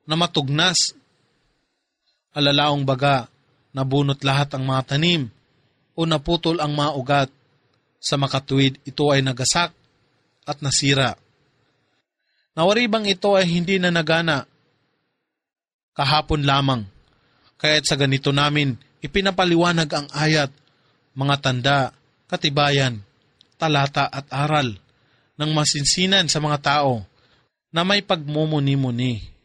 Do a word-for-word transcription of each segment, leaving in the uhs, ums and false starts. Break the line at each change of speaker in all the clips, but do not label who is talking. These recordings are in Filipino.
na matugnas. Alalaong baga, nabunot lahat ang mga tanim o naputol ang mga ugat. Sa makatuwid, ito ay nagasak at nasira. Nawari bang ito ay hindi na nagana kahapon lamang, kaya't sa ganito namin ipinapaliwanag ang ayat, mga tanda, katibayan, talata at aral ng masinsinan sa mga tao na may pagmumuni-muni.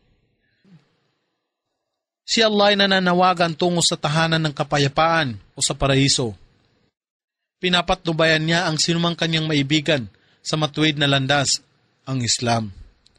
Si Allah ay nananawagan tungo sa tahanan ng kapayapaan o sa paraiso. Pinapatnubayan niya ang sinumang kanyang maibigan sa matuwid na landas, ang Islam.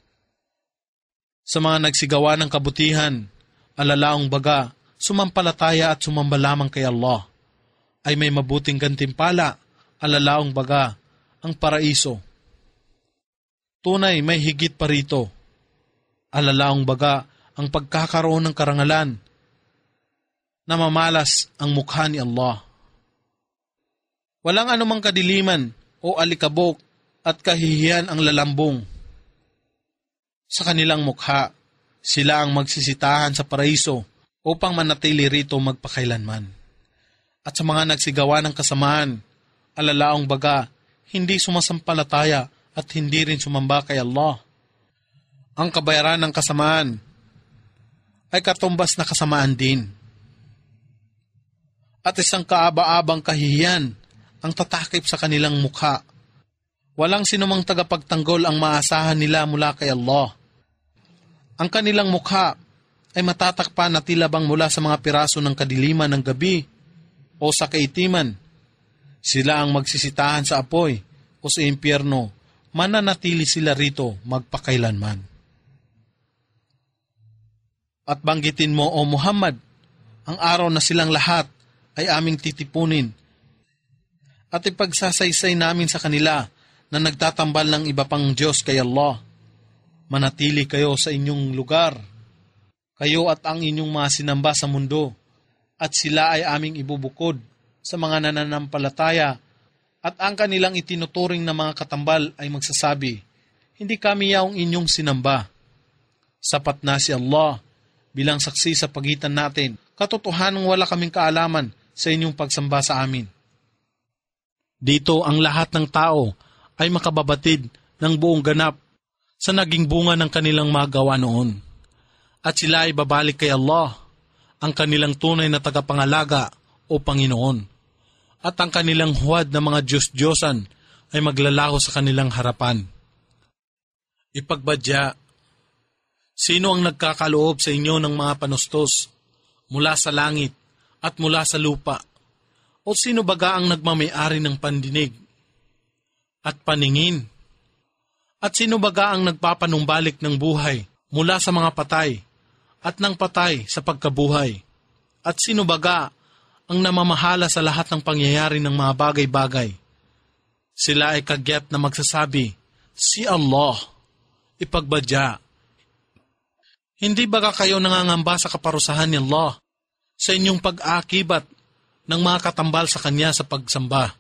Sa mga nagsigawa ng kabutihan, alalaong baga, sumampalataya at sumamba lamang kay Allah, ay may mabuting gantimpala, alalaong baga, ang paraiso. Tunay may higit pa rito, alalaong baga, ang pagkakaroon ng karangalan na mamalas ang mukha ni Allah. Walang anumang kadiliman o alikabok at kahihiyan ang lalambong sa kanilang mukha. Sila ang magsisitahan sa paraiso upang manatili rito magpakailanman. At sa mga nagsigawa ng kasamaan, alalaong baga, hindi sumasampalataya at hindi rin sumamba kay Allah. Ang kabayaran ng kasamaan ay katumbas na kasamaan din. At isang kaaba-abang kahihiyan ang tatakip sa kanilang mukha. Walang sinumang tagapagtanggol ang maasahan nila mula kay Allah. Ang kanilang mukha ay matatakpan na tila bang mula sa mga piraso ng kadiliman ng gabi o sa kaitiman. Sila ang magsisitahan sa apoy o sa impyerno, mananatili sila rito magpakailanman. At banggitin mo, O Muhammad, ang araw na silang lahat ay aming titipunin at ipagsasaysay namin sa kanila na nagtatambal ng iba pang Diyos kay Allah. Manatili kayo sa inyong lugar, kayo at ang inyong mga sinamba sa mundo, at sila ay aming ibubukod sa mga nananampalataya, at ang kanilang itinuturing na mga katambal ay magsasabi, hindi kami yaong inyong sinamba. Sapat na si Allah bilang saksi sa pagitan natin, katotohanang wala kaming kaalaman sa inyong pagsamba sa amin. Dito ang lahat ng tao ay makababatid ng buong ganap sa naging bunga ng kanilang magawa noon. At sila ay babalik kay Allah, ang kanilang tunay na tagapangalaga o Panginoon. At ang kanilang huwad na mga Diyos-Diyosan ay maglalaho sa kanilang harapan. Ipagbadya, sino ang nagkakaloob sa inyo ng mga panustos mula sa langit at mula sa lupa? O sino baga ang nagmamayari ng pandinig at paningin? At sino baga ang nagpapanumbalik ng buhay mula sa mga patay at ng patay sa pagkabuhay? At sino baga ang namamahala sa lahat ng pangyayari ng mga bagay-bagay? Sila ay kagyat na magsasabi, si Allah. Ipagbadya, hindi baga kayo nangangamba sa kaparusahan ni Allah sa inyong pag-aakibat ng mga katambal sa Kanya sa pagsamba?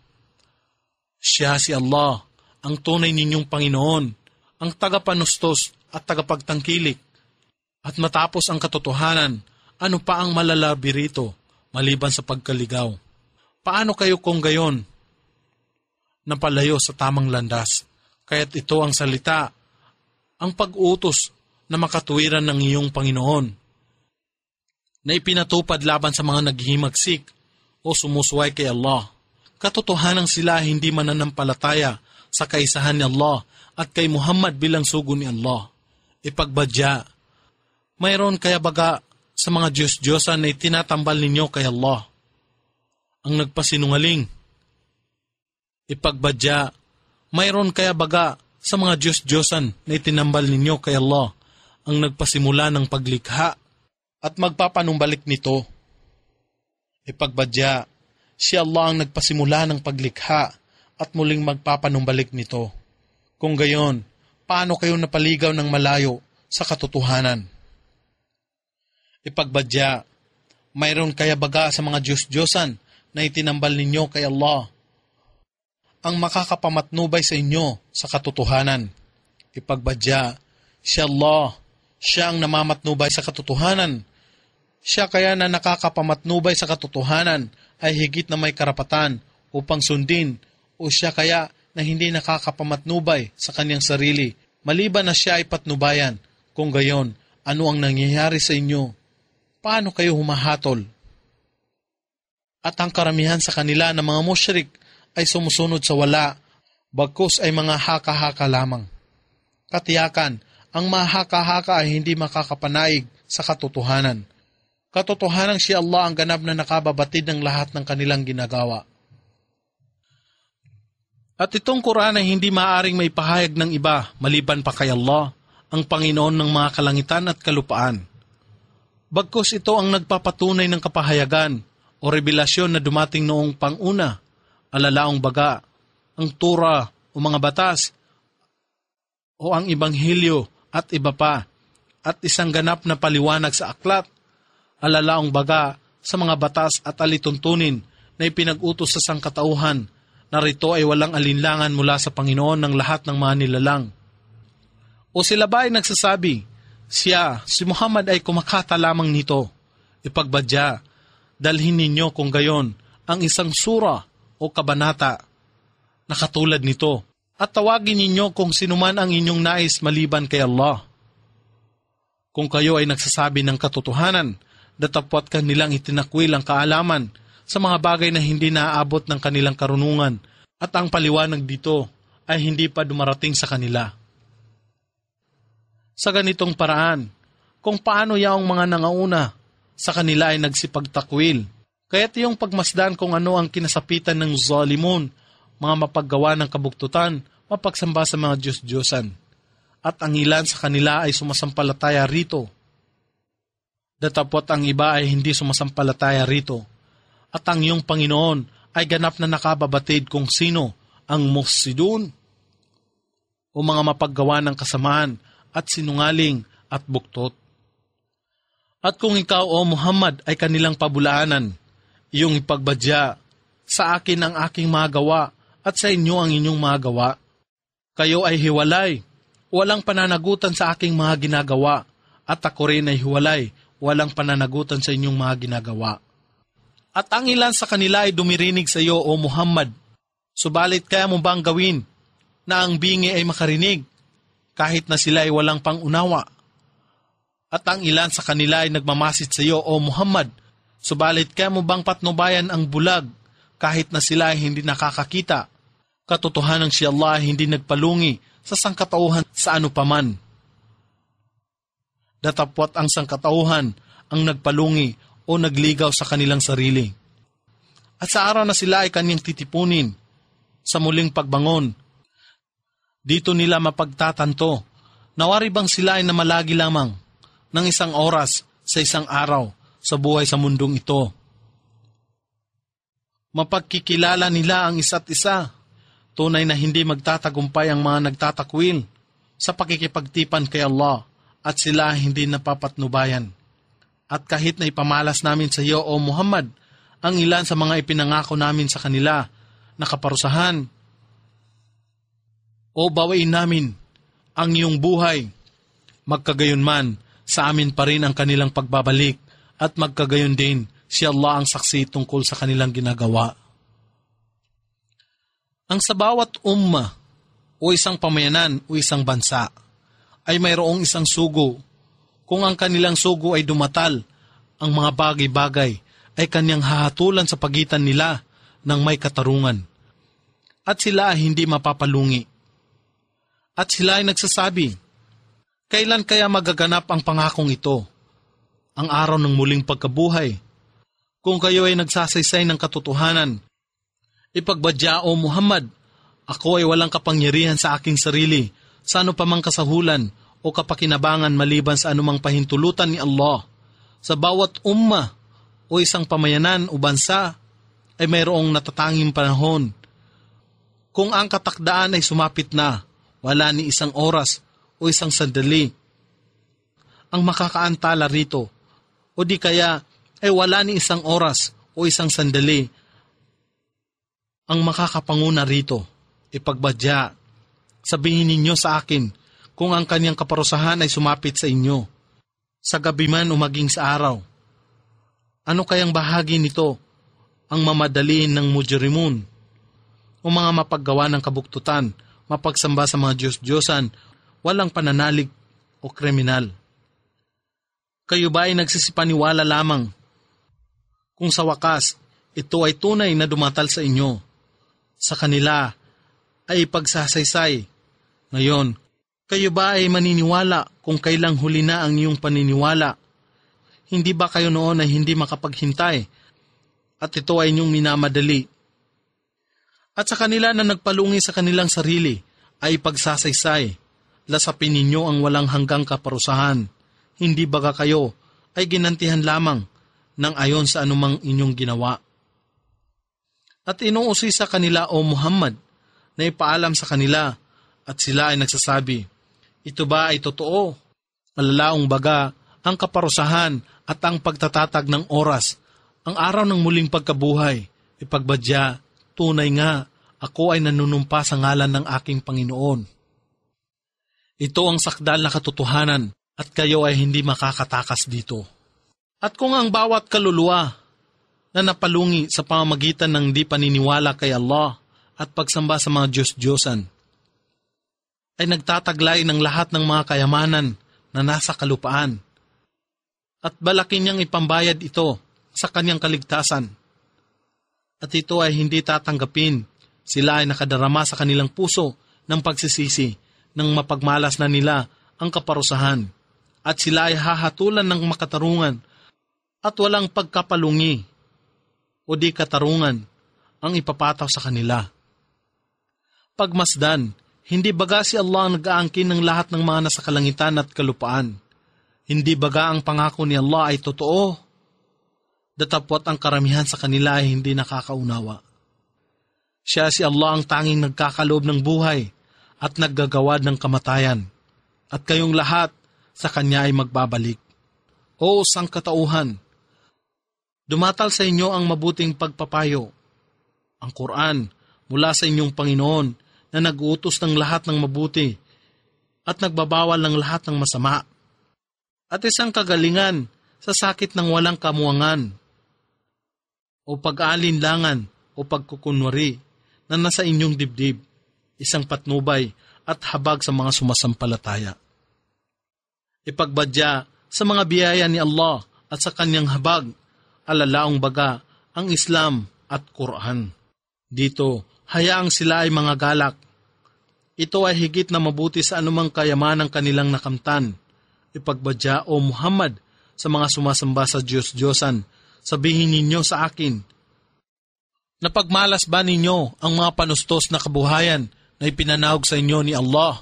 Siya si Allah, ang tunay ninyong Panginoon, ang tagapanustos at tagapagtangkilik. At matapos ang katotohanan, ano pa ang malalabi rito maliban sa pagkaligaw? Paano kayo kung gayon napalayo sa tamang landas? Kaya't ito ang salita, ang pag-utos na makatuwiran ng iyong Panginoon, na ipinatupad laban sa mga naghihimagsik o sumusuway kay Allah. Katotohanan sila hindi mananampalataya sa kaisahan ni Allah at kay Muhammad bilang sugo ni Allah. Ipagbadya, mayroon kaya baga sa mga Diyos-Diyosan na itinatambal ninyo kay Allah ang nagpasinungaling? Ipagbadya, mayroon kaya baga sa mga Diyos-Diyosan na itinambal ninyo kay Allah ang nagpasimula ng paglikha at magpapanumbalik nito? Ipagbadya, si Allah ang nagpasimula ng paglikha at muling magpapanumbalik nito. Kung gayon, paano kayo napaligaw ng malayo sa katotohanan? Ipagbadya, mayroon kaya baga sa mga Diyos-Diyosan na itinambal ninyo kay Allah ang makakapamatnubay sa inyo sa katotohanan? Ipagbadya, si Allah, Siya ang namamatnubay sa katotohanan. Siya kaya na nakakapamatnubay sa katotohanan ay higit na may karapatan upang sundin, o siya kaya na hindi nakakapamatnubay sa kanyang sarili, maliban na siya ay patnubayan. Kung gayon, ano ang nangyayari sa inyo? Paano kayo humahatol? At ang karamihan sa kanila ng mga musyrik ay sumusunod sa wala, bagkus ay mga haka-haka lamang. Katiyakan, ang mahaka-haka ay hindi makakapanaig sa katotohanan. Katotohanan si Allah ang ganap na nakababatid ng lahat ng kanilang ginagawa. At itong Quran ay hindi maaaring maipahayag ng iba maliban pa kay Allah, ang Panginoon ng mga kalangitan at kalupaan. Bagkus ito ang nagpapatunay ng kapahayagan o revelasyon na dumating noong panguna, alalaong baga, ang Torah o mga batas, o ang Ebanghelyo at iba pa, at isang ganap na paliwanag sa aklat, alalaong baga sa mga batas at alituntunin na ipinag-utos sa sangkatauhan, na rito ay walang alinlangan mula sa Panginoon ng lahat ng mga nilalang. O sila ba ay nagsasabi, siya, si Muhammad ay kumakata lamang nito? Ipagbadya, dalhin ninyo kung gayon ang isang sura o kabanata na katulad nito, at tawagin ninyo kung sinuman ang inyong nais maliban kay Allah. Kung kayo ay nagsasabi ng katotohanan, datapwat kanilang itinakwil ang kaalaman sa mga bagay na hindi naaabot ng kanilang karunungan, at ang paliwanag dito ay hindi pa dumarating sa kanila. Sa ganitong paraan, kung paano yaong mga nangauna sa kanila ay nagsipagtakwil, kaya't yung pagmasdan kung ano ang kinasapitan ng zalimun, mga mapaggawa ng kabuktutan, mapagsamba sa mga Diyos-Diyosan, at ang ilan sa kanila ay sumasampalataya rito. Datapwat ang iba ay hindi sumasampalataya rito. At ang iyong Panginoon ay ganap na nakababatid kung sino ang mufsidun o mga mapaggawa ng kasamaan at sinungaling at buktot. At kung ikaw o Muhammad ay kanilang pabulaanan, iyong ipagbadya, sa akin ang aking mga gawa at sa inyo ang inyong mga gawa. Kayo ay hiwalay, walang pananagutan sa aking mga ginagawa, at ako rin ay hiwalay, walang pananagutan sa inyong mga ginagawa. At ang ilan sa kanila ay dumirinig sa iyo, O Muhammad. Subalit kaya mo bang gawin na ang bingi ay makarinig, kahit na sila ay walang pangunawa? At ang ilan sa kanila ay nagmamasid sa iyo, O Muhammad. Subalit kaya mo bang patnubayan ang bulag, kahit na sila ay hindi nakakakita? Katotohanan si Allah ay hindi nagpalungi sa sangkatauhan sa ano paman. Datapwat ang sangkatauhan ang nagpalungi o nagligaw sa kanilang sarili. At sa araw na sila ay kanyang titipunin, sa muling pagbangon, dito nila mapagtatanto, nawari bang sila ay namalagi lamang ng isang oras sa isang araw sa buhay sa mundong ito. Mapagkikilala nila ang isa't isa, tunay na hindi magtatagumpay ang mga nagtatakwil sa pakikipagtipan kay Allah, at sila hindi napapatnubayan. At kahit na ipamalas namin sa iyo, O Muhammad, ang ilan sa mga ipinangako namin sa kanila na kaparusahan, o bawain namin ang iyong buhay, magkagayon man sa amin pa rin ang kanilang pagbabalik, at magkagayon din si Allah ang saksi tungkol sa kanilang ginagawa. Ang sa bawat umma o isang pamayanan o isang bansa ay mayroong isang sugo. Kung ang kanilang sugo ay dumatal, ang mga bagay-bagay ay kanyang hahatulan sa pagitan nila ng may katarungan. At sila ay hindi mapapalungi. At sila ay nagsasabi, kailan kaya magaganap ang pangakong ito? Ang araw ng muling pagkabuhay. Kung kayo ay nagsasaysay ng katotohanan, ipagbadya, O Muhammad, ako ay walang kapangyarihan sa aking sarili, sa ano pa mang kasahulan o kapakinabangan maliban sa anumang pahintulutan ni Allah. Sa bawat umma o isang pamayanan o bansa ay mayroong natatanging panahon. Kung ang katakdaan ay sumapit na, wala ni isang oras o isang sandali ang makakaantala rito, o di kaya ay wala ni isang oras o isang sandali ang makakapanguna rito. Ipagbadya, sabihin ninyo sa akin kung ang kanyang kaparusahan ay sumapit sa inyo, sa gabi man o maging sa araw. Ano kayang bahagi nito ang mamadaliin ng mujrimun o mga mapaggawa ng kabuktutan, mapagsamba sa mga Diyos-Diyosan, walang pananalig o kriminal? Kayo ba ay nagsisipaniwala lamang kung sa wakas ito ay tunay na dumatal sa inyo? Sa kanila ay ipagsasaysay. Ngayon, kayo ba ay maniniwala kung kailang huli na ang iyong paniniwala? Hindi ba kayo noon ay hindi makapaghintay at ito ay inyong minamadali? At sa kanila na nagpalungi sa kanilang sarili ay ipagsasaysay. Lasapin ninyo ang walang hanggang kaparusahan. Hindi baga kayo ay ginantihan lamang ng ayon sa anumang inyong ginawa? At inuusi sa kanila, O Muhammad, na ipaalam sa kanila at sila ay nagsasabi, ito ba ay totoo? Malalaong baga ang kaparusahan at ang pagtatatag ng oras, ang araw ng muling pagkabuhay, ipagbadya, tunay nga, ako ay nanunumpa sa ngalan ng aking Panginoon. Ito ang sakdal na katotohanan at kayo ay hindi makakatakas dito. At kung ang bawat kaluluwa na napalungi sa pamamagitan ng di paniniwala kay Allah at pagsamba sa mga Diyos-Diyosan ay nagtataglay ng lahat ng mga kayamanan na nasa kalupaan at balakin niyang ipambayad ito sa kanyang kaligtasan. At ito ay hindi tatanggapin, sila ay nakadarama sa kanilang puso ng pagsisisi nang mapagmalas na nila ang kaparusahan at sila ay hahatulan ng makatarungan at walang pagkapalungi o di katarungan ang ipapataw sa kanila. Pagmasdan, hindi baga si Allah ang nag-aangkin ng lahat ng mga nasa kalangitan at kalupaan? Hindi baga ang pangako ni Allah ay totoo? Datapwat ang karamihan sa kanila ay hindi nakakaunawa. Siya si Allah ang tanging nagkakaloob ng buhay at naggagawad ng kamatayan, at kayong lahat sa Kanya ay magbabalik. O sangkatauhan, dumatal sa inyo ang mabuting pagpapayo, ang Quran, mula sa inyong Panginoon na nag-uutos ng lahat ng mabuti at nagbabawal ng lahat ng masama, at isang kagalingan sa sakit ng walang kamuangan o pag-aalinlangan o pagkukunwari na nasa inyong dibdib, isang patnubay at habag sa mga sumasampalataya. Ipagbadya sa mga biyaya ni Allah at sa kanyang habag, alalaong baga ang Islam at Quran. Dito, hayaang sila ay mga galak. Ito ay higit na mabuti sa anumang kayamanang kanilang nakamtan. Ipagbadya, O Muhammad, sa mga sumasamba sa Diyos-Diyosan, sabihin ninyo sa akin, napagmalas ba ninyo ang mga panustos na kabuhayan na ipinanahog sa inyo ni Allah?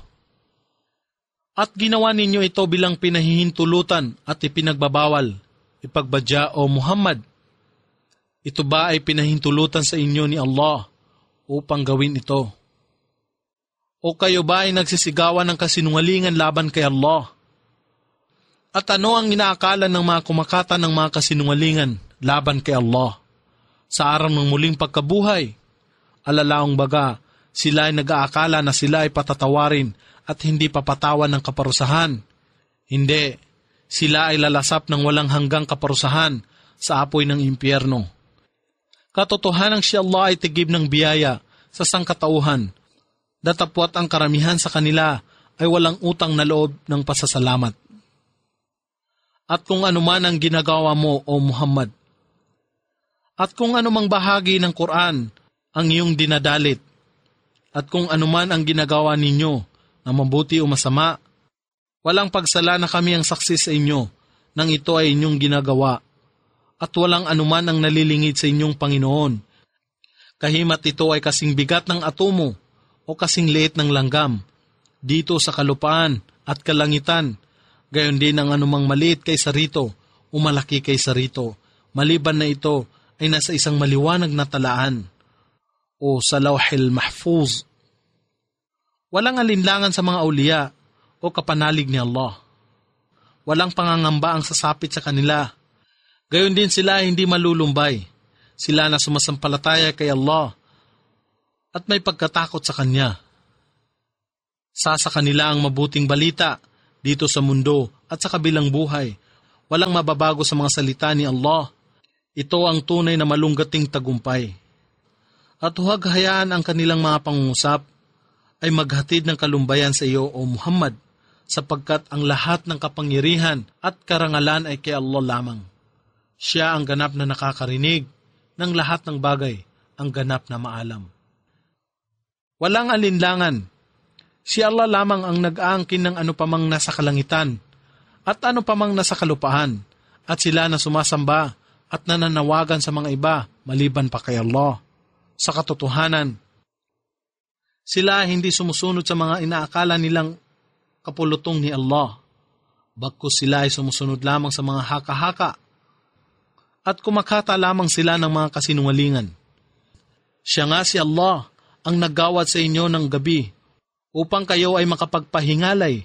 At ginawa ninyo ito bilang pinahihintulutan at ipinagbabawal. Ipagbadya, O Muhammad, ito ba ay pinahintulutan sa inyo ni Allah upang gawin ito? O kayo ba ay nagsisigawan ng kasinungalingan laban kay Allah? At ano ang inaakala ng mga kumakata ng mga kasinungalingan laban kay Allah? Sa araw ng muling pagkabuhay, alalaong baga, sila ay nag-aakala na sila ay patatawarin at hindi papatawan ng kaparusahan. Hindi, sila ay lalasap ng walang hanggang kaparusahan sa apoy ng impyerno. Katotohanang si Allah ay tigib ng biyaya sa sangkatauhan, datapwat ang karamihan sa kanila ay walang utang na loob ng pasasalamat. At kung anuman ang ginagawa mo, O Muhammad, at kung anumang bahagi ng Quran ang iyong dinadalit, at kung anuman ang ginagawa ninyo na mabuti o masama, walang pagsala na kami ang saksi sa inyo nang ito ay inyong ginagawa, at walang anuman ang nalilingid sa inyong Panginoon. Kahimat ito ay kasing bigat ng atomo o kasing liit ng langgam dito sa kalupaan at kalangitan. Gayon din ang anumang maliit kaysa rito o malaki kaysa rito, maliban na ito ay nasa isang maliwanag na talaan o sa Lawhil Mahfuz. Walang alinlangan sa mga auliya o kapanalig ni Allah. Walang pangangamba ang sasapit sa kanila. Gayon din sila hindi malulumbay. Sila na sumasampalataya kay Allah at may pagkatakot sa Kanya. Sa sa kanila ang mabuting balita dito sa mundo at sa kabilang buhay. Walang mababago sa mga salita ni Allah. Ito ang tunay na malunggating tagumpay. At huwag hayaan ang kanilang mga pangungusap ay maghatid ng kalumbayan sa iyo o Muhammad, sapagkat ang lahat ng kapangyarihan at karangalan ay kay Allah lamang. Siya ang ganap na nakakarinig ng lahat ng bagay, ang ganap na maalam. Walang alinlangan. Si Allah lamang ang nag-aangkin ng ano pamang nasa kalangitan at ano pamang nasa kalupaan, at sila na sumasamba at nananawagan sa mga iba maliban pa kay Allah. Sa katotohanan, sila hindi sumusunod sa mga inaakala nilang kapulutong ni Allah. Bagkus sila ay sumusunod lamang sa mga haka-haka at kumakata lamang sila ng mga kasinungalingan. Siya nga si Allah ang naggawad sa inyo ng gabi upang kayo ay makapagpahingalay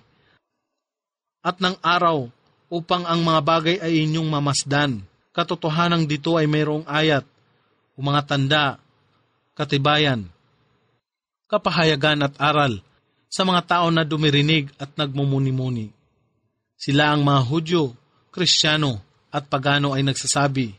at ng araw upang ang mga bagay ay inyong mamasdan. Katotohanang dito ay mayroong ayat o mga tanda, katibayan, kapahayagan at aral sa mga tao na dumirinig at nagmumuni-muni. Sila ang mga Hudyo, Kristiyano at Pagano ay nagsasabi,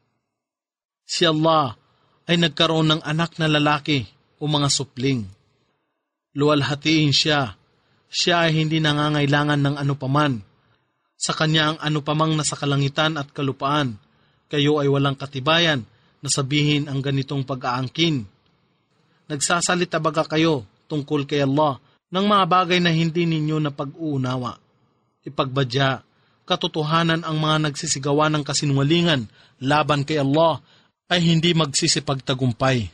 si Allah ay nagkaroon ng anak na lalaki o mga supling. Luwalhatiin siya. Siya ay hindi nangangailangan ng anupaman. Sa kanya ang anupamang nasa kalangitan at kalupaan. Kayo ay walang katibayan na sabihin ang ganitong pag-aangkin. Nagsasalita baga kayo tungkol kay Allah ng mga bagay na hindi ninyo na pag-uunawa? Ipagbadya, katotohanan ang mga nagsisigawa ng kasinungalingan laban kay Allah ay hindi magsisipagtagumpay.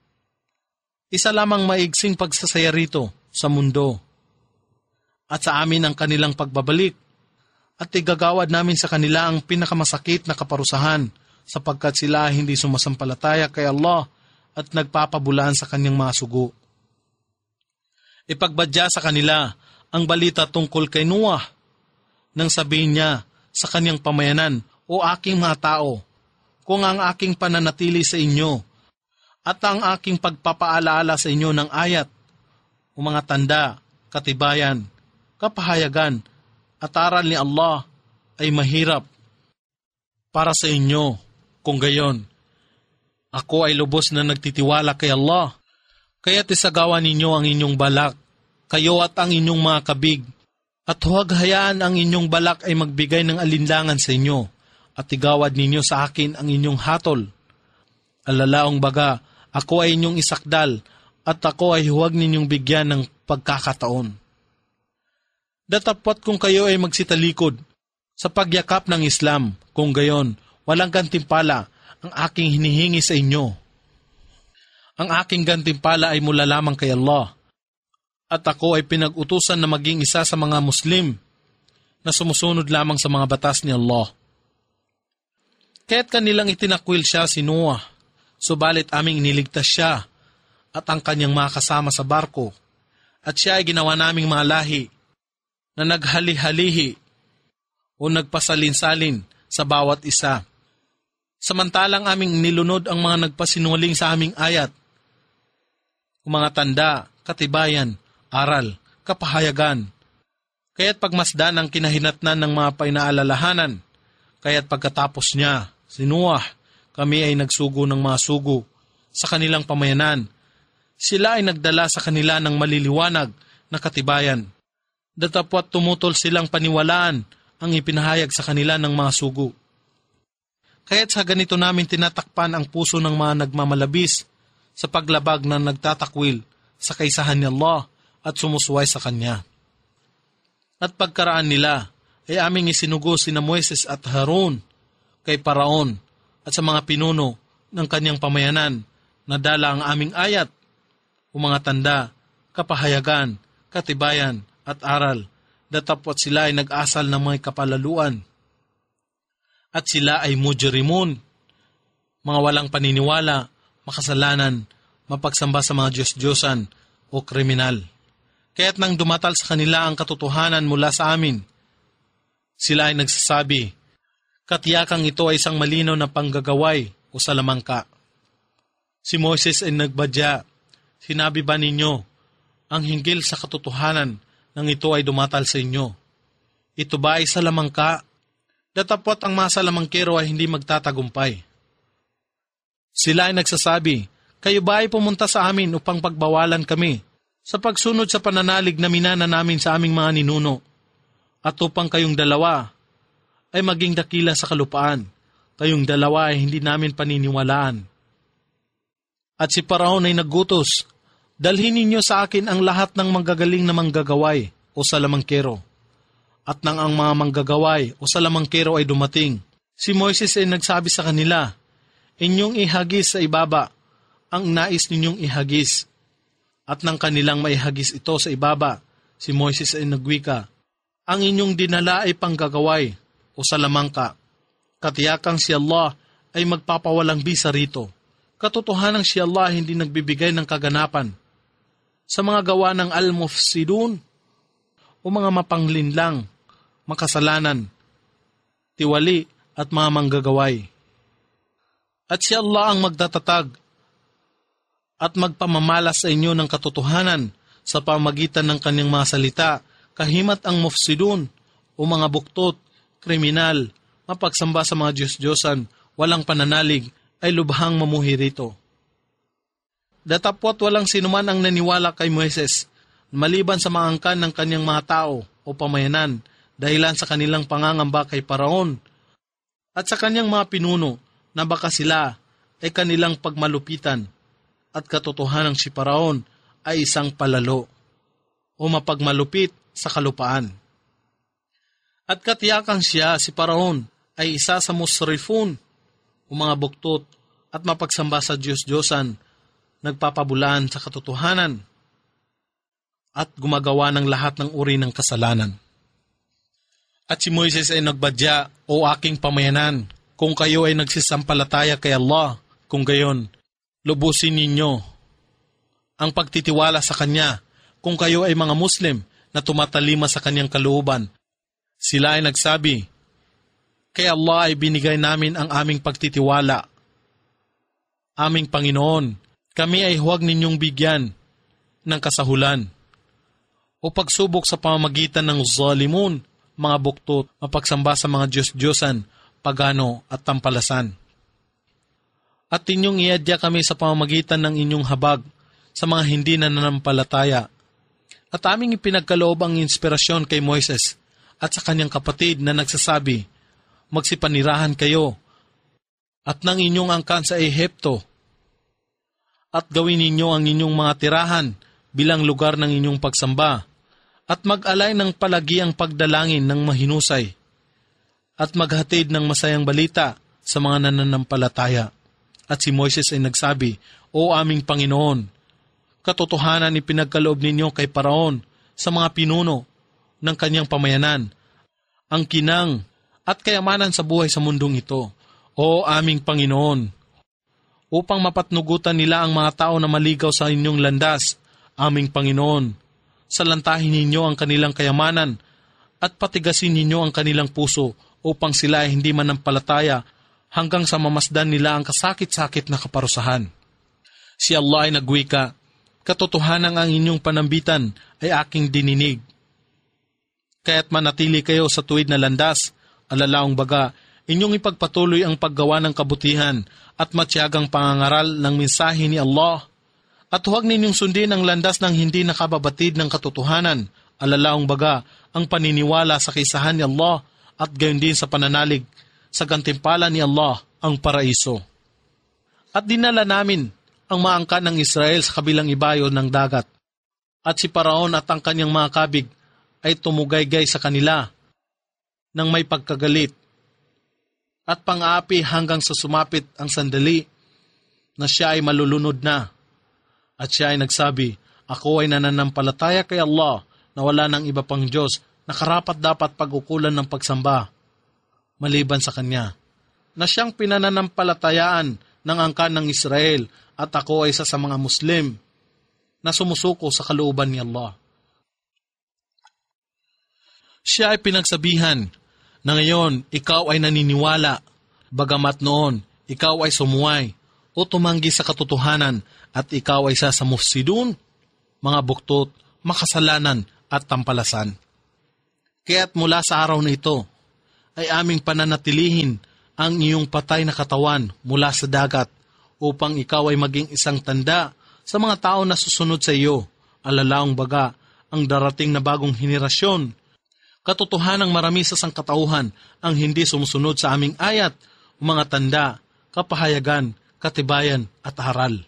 Isa lamang maigsing pagsasaya rito sa mundo at sa amin ang kanilang pagbabalik at igagawad namin sa kanila ang pinakamasakit na kaparusahan sapagkat sila hindi sumasampalataya kay Allah at nagpapabulaan sa kanyang mga sugo. Ipagbadya sa kanila ang balita tungkol kay Noah nang sabihin niya sa kanyang pamayanan, o aking mga tao, kung ang aking pananatili sa inyo at ang aking pagpapaalaala sa inyo ng ayat o mga tanda, katibayan, kapahayagan at aral ni Allah ay mahirap para sa inyo. Kung gayon, ako ay lubos na nagtitiwala kay Allah. Kaya't isagawa ninyo ang inyong balak, kayo at ang inyong mga kabig, at huwag hayaan ang inyong balak ay magbigay ng alinlangan sa inyo, at igawad ninyo sa akin ang inyong hatol. Alalaong baga, ako ay inyong isakdal, at ako ay huwag ninyong bigyan ng pagkakataon. Datapwat kung kayo ay magsitalikod sa pagyakap ng Islam, kung gayon, walang gantimpala ang aking hinihingi sa inyo. Ang aking gantimpala ay mula lamang kay Allah, at ako ay pinag-utusan na maging isa sa mga Muslim na sumusunod lamang sa mga batas ni Allah. Kaya't kanilang itinakwil siya si Noah, subalit aming iniligtas siya at ang kanyang mga kasama sa barko, at siya ay ginawa naming mga lahi na naghali-halihi o nagpasalin-salin sa bawat isa. Samantalang aming nilunod ang mga nagpasinungaling sa aming ayat, o mga tanda, katibayan, aral, kapahayagan. Kaya't pagmasdan ang kinahinatnan ng mga painaalalahanan, kaya't pagkatapos niya, si Noah, kami ay nagsugo ng mga sugo sa kanilang pamayanan. Sila ay nagdala sa kanila ng maliliwanag na katibayan. Datapwat tumutol silang paniwalaan ang ipinahayag sa kanila ng mga sugo. Kaya't sa ganito namin tinatakpan ang puso ng mga nagmamalabis sa paglabag na nagtatakwil sa kaisahan ni Allah at sumusuway sa Kanya. At pagkaraan nila ay aming isinugo sina Moises at Harun kay Paraon at sa mga pinuno ng kanyang pamayanan na dala ang aming ayat o mga tanda, kapahayagan, katibayan at aral, datapwat sila ay nag-asal ng mga kapalaluan. At sila ay mujrimun, mga walang paniniwala, makasalanan, mapagsamba sa mga Diyos-Diyosan o kriminal. Kaya't nang dumatal sa kanila ang katotohanan mula sa amin, sila ay nagsasabi, katiyakang ito ay isang malinaw na panggagaway o salamangka. Si Moises ay nagbadya, sinabi ba ninyo ang hinggil sa katotohanan nang ito ay dumatal sa inyo? Ito ba ay salamangka? Datapot ang mga salamangkero ay hindi magtatagumpay. Sila ay nagsasabi, kayo ba ay pumunta sa amin upang pagbawalan kami sa pagsunod sa pananalig na minana namin sa aming mga ninuno, at upang kayong dalawa ay maging dakila sa kalupaan, kayong dalawa ay hindi namin paniniwalaan. At si Paraon ay naggutos, dalhin ninyo sa akin ang lahat ng manggagaling na manggagaway o salamangkero. At nang ang mga manggagaway o salamangkero ay dumating, si Moises ay nagsabi sa kanila, inyong ihagis sa ibaba ang nais ninyong ihagis. At nang kanilang maihagis ito sa ibaba, si Moises ay nagwika, ang inyong dinala ay panggagaway o salamangka. Katiyakang si Allah ay magpapawalang bisa rito. Katotohanang si Allah hindi nagbibigay ng kaganapan sa mga gawa ng al-mufsidun o mga mapanglinlang, makasalanan, tiwali at mga manggagaway. At si Allah ang magtatatag at magpamamalas sa inyo ng katotohanan sa pamagitan ng kanyang mga salita, kahimat ang mufsidun o mga buktot, kriminal, mapagsamba sa mga Diyos-Diyosan, walang pananalig, ay lubhang mamuhi rito. Datapwat walang sinuman ang naniwala kay Moises, maliban sa mga angkan ng kanyang mga tao o pamayanan, dahilan sa kanilang pangangamba kay Paraon, at sa kanyang mga pinuno, na baka sila ay kanilang pagmalupitan, at katotohanang si Paraon ay isang palalo o mapagmalupit sa kalupaan. At katiyakang siya, si Paraon, ay isa sa musrifun o mga buktot at mapagsamba sa Diyos-Diyosan, nagpapabulaan sa katotohanan at gumagawa ng lahat ng uri ng kasalanan. At si Moises ay nagbadya, o aking pamayanan, kung kayo ay nagsisampalataya kay Allah, kung gayon, lubusin ninyo ang pagtitiwala sa Kanya, kung kayo ay mga Muslim na tumatalima sa Kanyang kalooban. Sila ay nagsabi, kay Allah ay binigay namin ang aming pagtitiwala. Aming Panginoon, kami ay huwag ninyong bigyan ng kasahulan o pagsubok sa pamamagitan ng zalimun, mga buktot, mapagsamba sa mga Diyos-Diyosan, pagano at tampalasan. At inyong iadya kami sa pamamagitan ng inyong habag sa mga hindi nananampalataya. At aming ipinagkaloob ang inspirasyon kay Moises at sa kanyang kapatid na nagsasabi, magsipanirahan kayo at ng inyong angkan sa Ehipto at gawin ninyo ang inyong mga tirahan bilang lugar ng inyong pagsamba at mag-alay ng palagiang pagdalangin ng mahinusay at maghatid ng masayang balita sa mga nananampalataya. At si Moises ay nagsabi, O aming Panginoon, katotohanan ipinagkaloob ninyo kay Paraon sa mga pinuno ng kanyang pamayanan, ang kinang at kayamanan sa buhay sa mundong ito, O aming Panginoon, upang mapatnugutan nila ang mga tao na maligaw sa inyong landas, aming Panginoon, salantahin ninyo ang kanilang kayamanan at patigasin ninyo ang kanilang puso upang sila ay hindi manampalataya hanggang sa mamasdan nila ang kasakit-sakit na kaparusahan. Si Allah ay nagwika, katotohanan ang inyong panambitan ay aking dininig. Kaya't manatili kayo sa tuwid na landas, alalaong baga, inyong ipagpatuloy ang paggawa ng kabutihan at matyagang pangangaral ng mensahe ni Allah. At huwag ninyong sundin ang landas ng hindi nakababatid ng katotohanan, alalaong baga, ang paniniwala sa kaisahan ni Allah at gayon din sa pananalig sa gantimpala ni Allah ang paraiso. At dinala namin ang mga angkan ng Israel sa kabilang ibayo ng dagat. At si Paraon at ang kanyang mga kabig ay tumugaygay sa kanila nang may pagkagalit at pang-aapi hanggang sa sumapit ang sandali na siya ay malulunod na. At siya ay nagsabi, ako ay nananampalataya kay Allah na wala ng iba pang Diyos na karapat dapat pag-ukulan ng pagsamba maliban sa Kanya, na siyang pinananampalatayaan ng angkan ng Israel at ako ay isa sa mga Muslim na sumusuko sa kalooban ni Allah. Siya ay pinagsabihan na ngayon ikaw ay naniniwala, bagamat noon ikaw ay sumuway o tumanggi sa katotohanan at ikaw ay isa sa mufsidun mga buktot, makasalanan at tampalasan. Kaya't mula sa araw na ito ay aming pananatilihin ang iyong patay na katawan mula sa dagat upang ikaw ay maging isang tanda sa mga tao na susunod sa iyo, alalaong baga ang darating na bagong henerasyon. Katotohanang marami sa sangkatauhan ang hindi sumusunod sa aming ayat, mga tanda, kapahayagan, katibayan at aral.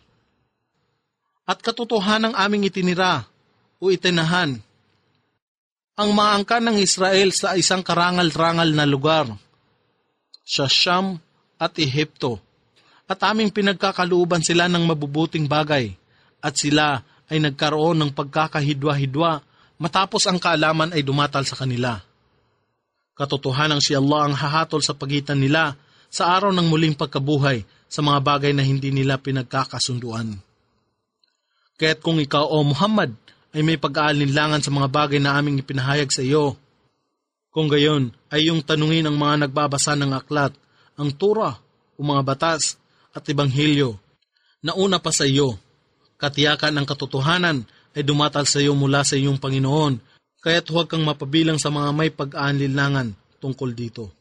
At katotohanang aming itinira o itinahan ang maangkan ng Israel sa isang karangal-rangal na lugar, sa Siyam at Ehipto, at aming pinagkakalooban sila ng mabubuting bagay, at sila ay nagkaroon ng pagkakahidwa-hidwa matapos ang kaalaman ay dumatal sa kanila. Katotohanang si Allah ang hahatol sa pagitan nila sa araw ng muling pagkabuhay sa mga bagay na hindi nila pinagkakasunduan. Kaya't kung ikaw o Muhammad ay may pag-aalinlangan sa mga bagay na aming ipinahayag sa iyo, kung gayon ay yung tanungin ang mga nagbabasa ng aklat, ang Torah o mga batas at Ebanghelyo na una pa sa iyo. Katiyakan ng katotohanan ay dumatal sa iyo mula sa iyong Panginoon, kaya't huwag kang mapabilang sa mga may pag-aalinlangan tungkol dito.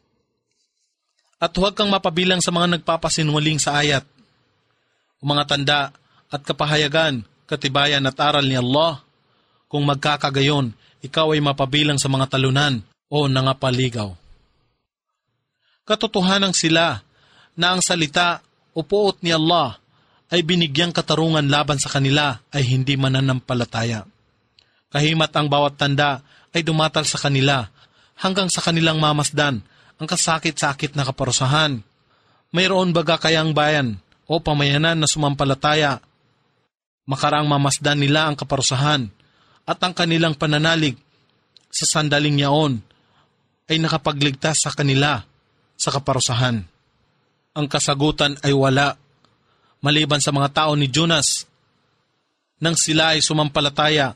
At huwag kang mapabilang sa mga nagpapasinwaling sa ayat, o mga tanda at kapahayagan, katibayan at aral ni Allah. Kung magkakagayon, ikaw ay mapabilang sa mga talunan o nangapaligaw. Katotohanan sila na ang salita o puot ni Allah ay binigyang katarungan laban sa kanila ay hindi mananampalataya. Kahimat ang bawat tanda ay dumatal sa kanila hanggang sa kanilang mamasdan ang kasakit-sakit na kaparusahan. Mayroon baga kayang bayan o pamayanan na sumampalataya, makaraang mamasdan nila ang kaparusahan at ang kanilang pananalig sa sandaling yaon ay nakapagligtas sa kanila sa kaparusahan. Ang kasagutan ay wala, maliban sa mga tao ni Jonas. Nang sila ay sumampalataya,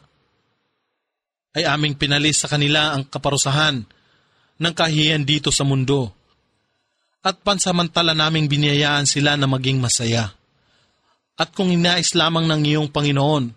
ay aming pinalis sa kanila ang kaparusahan ng kahihiyan dito sa mundo. At pansamantala naming biniyayaan sila na maging masaya. At kung inais lamang ng iyong Panginoon,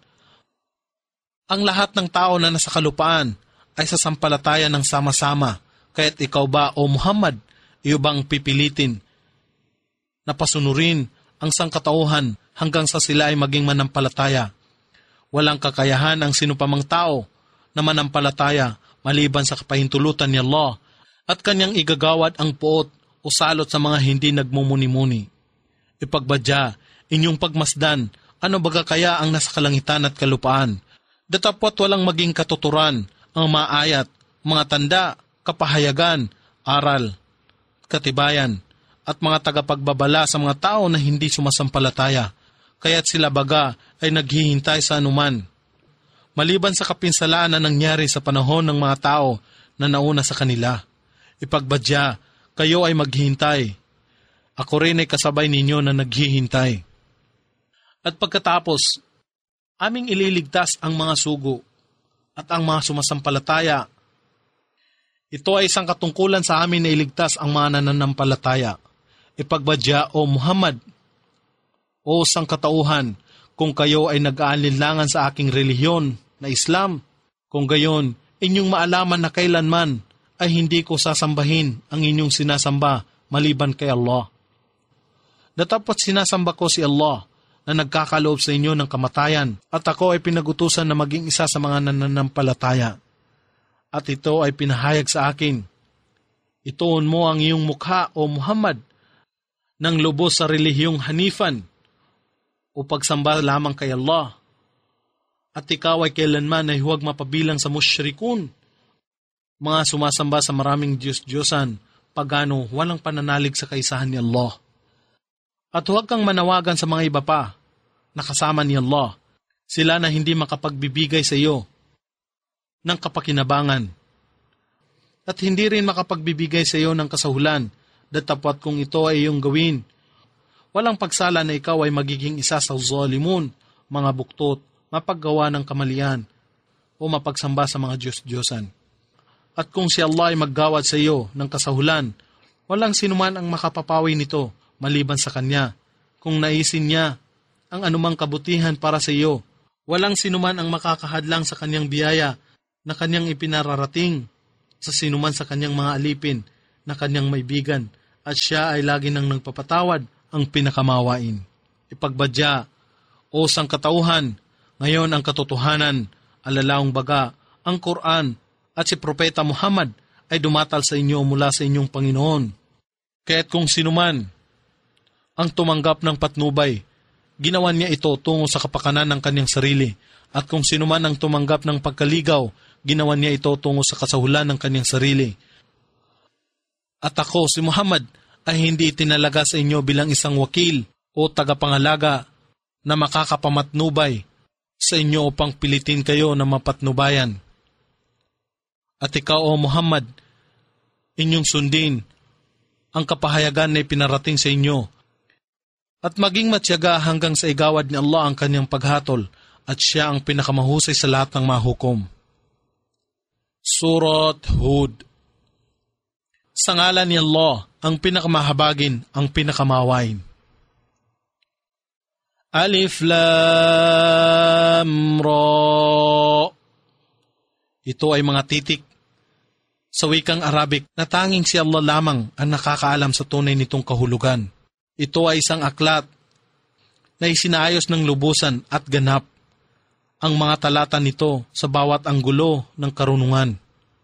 ang lahat ng tao na nasa kalupaan ay sasampalataya ng sama-sama, kaya't ikaw ba o Muhammad, iyo bang pipilitin na pasunurin ang sangkatauhan hanggang sa sila ay maging manampalataya? Walang kakayahan ang sinupamang tao na manampalataya maliban sa kapahintulutan ni Allah at kanyang igagawad ang puot o salot sa mga hindi nagmumuni-muni. Ipagbadya, inyong pagmasdan, ano baga kaya ang nasa kalangitan at kalupaan? Datapwat walang maging katuturan ang mga ayat, mga tanda, kapahayagan, aral, katibayan, at mga tagapagbabala sa mga tao na hindi sumasampalataya, kaya't sila baga ay naghihintay sa anuman. Maliban sa kapinsalaan na nangyari sa panahon ng mga tao na nauna sa kanila, ipagbadya, kayo ay maghihintay. Ako rin ay kasabay ninyo na naghihintay. At pagkatapos, aming ililigtas ang mga sugo at ang mga sumasampalataya. Ito ay isang katungkulan sa amin na iligtas ang mga nananampalataya. Ipagbadya o Muhammad, o sangkatauhan, kung kayo ay nag-aalinlangan sa aking relihiyon na Islam, kung gayon, inyong maalaman na kailanman ay hindi ko sasambahin ang inyong sinasamba maliban kay Allah. Datapot sinasamba ko si Allah na nagkakaloob sa inyo ng kamatayan at ako ay pinagutusan na maging isa sa mga nananampalataya. At ito ay pinahayag sa akin. Ituon mo ang iyong mukha o Muhammad ng lubos sa relihiyong Hanifan o pagsamba lamang kay Allah. At ikaw ay kailanman ay huwag mapabilang sa musyrikun, mga sumasamba sa maraming Diyos-Diyosan, pagano walang pananalig sa kaisahan ni Allah. At huwag kang manawagan sa mga iba pa na kasama ni Allah, sila na hindi makapagbibigay sa iyo ng kapakinabangan at hindi rin makapagbibigay sa iyo ng kasahulan, datapwat kung ito ay iyong gawin. Walang pagsala na ikaw ay magiging isa sa zalimun, mga buktot, mapaggawa ng kamalian o mapagsamba sa mga Diyos-Diyosan. At kung si Allah ay maggawad sa iyo ng kasahulan, walang sinuman ang makapapawi nito maliban sa Kanya, kung naisin niya ang anumang kabutihan para sa iyo Walang sinuman ang makakahadlang sa kanyang biyaya na kanyang ipinararating sa sinuman sa kanyang mga alipin na kanyang maibigan, at siya ay lagi nang nagpapatawad, ang pinakamawain. Ipagbadya, o sangkatauhan, ngayon ang katotohanan, alalaong baga, ang Quran at si Propeta Muhammad ay dumatal sa inyo mula sa inyong Panginoon. Kaya't kung sinuman ang tumanggap ng patnubay, ginawan niya ito tungo sa kapakanan ng kanyang sarili, at kung sinuman ang tumanggap ng pagkaligaw, ginawan niya ito tungo sa kasahulan ng kanyang sarili. At ako, si Muhammad, ay hindi itinalaga sa inyo bilang isang wakil o tagapangalaga na makakapamatnubay sa inyo upang pilitin kayo na mapatnubayan. At ikaw, o Muhammad, inyong sundin ang kapahayagan na ipinarating sa inyo, at maging matyaga hanggang sa igawad ni Allah ang kanyang paghatol, at siya ang pinakamahusay sa lahat ng mahukom. Surat Hud. Sa ngalan ni Allah, ang pinakamahabagin, ang pinakamawain. Alif Lam Ra. Ito ay mga titik sa wikang Arabic na tanging si Allah lamang ang nakakaalam sa tunay nitong kahulugan. Ito ay isang aklat na isinaayos ng lubusan at ganap ang mga talata nito sa bawat anggulo ng karunungan.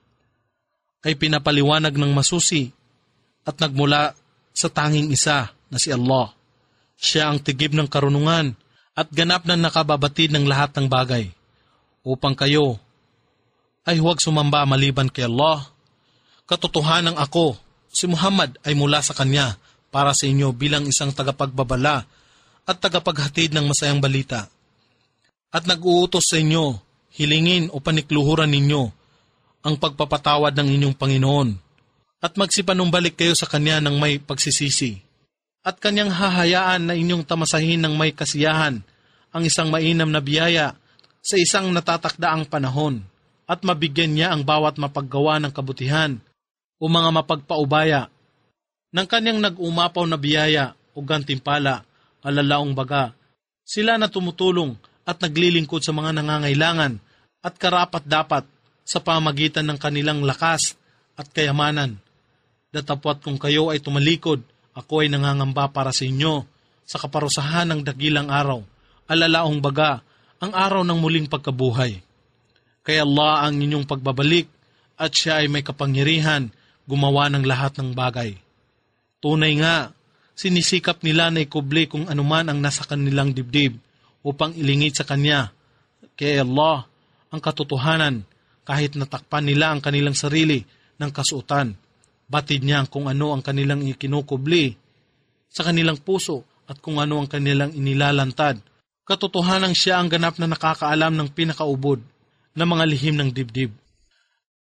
Ay pinapaliwanag ng masusi at nagmula sa tanging isa na si Allah. Siya ang tigib ng karunungan at ganap na nakababatid ng lahat ng bagay, upang kayo ay huwag sumamba maliban kay Allah. Katotohanan ako, si Muhammad, ay mula sa Kanya para sa inyo bilang isang tagapagbabala at tagapaghatid ng masayang balita. At nag-uutos sa inyo, hilingin o panikluhuran ninyo ang pagpapatawad ng inyong Panginoon, at magsipanumbalik kayo sa Kanya ng may pagsisisi, at Kanyang hahayaan na inyong tamasahin ng may kasiyahan ang isang mainam na biyaya sa isang natatakdaang panahon, at mabigyan niya ang bawat mapaggawa ng kabutihan o mga mapagpaubaya ng Kanyang nag-umapaw na biyaya o gantimpala, alalaong baga. Sila na tumutulong at naglilingkod sa mga nangangailangan at karapat-dapat sa pamagitan ng kanilang lakas at kayamanan. Datapwat kung kayo ay tumalikod, ako ay nangangamba para sa inyo sa kaparusahan ng dakilang araw, alalaong baga, ang araw ng muling pagkabuhay. Kaya Allah ang inyong pagbabalik, at siya ay may kapangyarihan gumawa ng lahat ng bagay. Tunay nga, sinisikap nila na ikubli kung anuman ang nasa kanilang dibdib upang ilingid sa Kanya. Kaya Allah ang katotohanan, kahit natakpan nila ang kanilang sarili ng kasuotan. Batid niya kung ano ang kanilang ikinukubli sa kanilang puso at kung ano ang kanilang inilalantad. Katotohanan siya ang ganap na nakakaalam ng pinakaubod ng mga lihim ng dibdib.